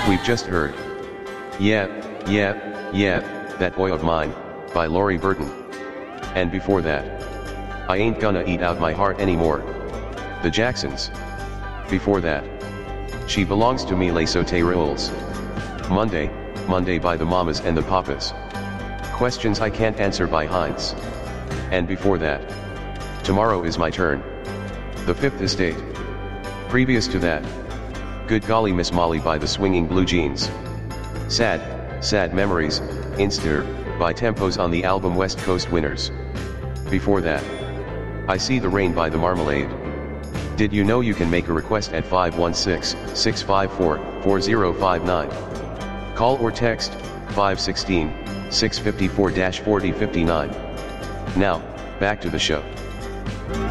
We've just heard. Yeah, that boy of mine, by Laurie Burton. And before that, I ain't gonna eat out my heart anymore. The Jacksons. Before that, She Belongs to Me, Les Sauté Rules. Monday by the Mamas and the Papas. Questions I Can't Answer by Heinz. And before that, Tomorrow Is My Turn. The Fifth Estate. Previous to that, Good Golly Miss Molly by the Swinging Blue Jeans. Sad Memories, Inster, by Tempos on the album West Coast Winners. Before that, I See the Rain by the Marmalade. Did you know you can make a request at 516-654-4059? Call or text 516-654-4059. Now, back to the show.